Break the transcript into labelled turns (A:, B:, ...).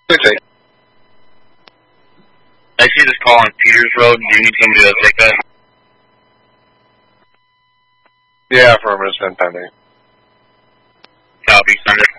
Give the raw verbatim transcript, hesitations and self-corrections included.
A: Okay.
B: I see this call on Peters Road. Do you need somebody to take that?
A: Yeah, affirmative, ten pending.
B: Copy, Thunder.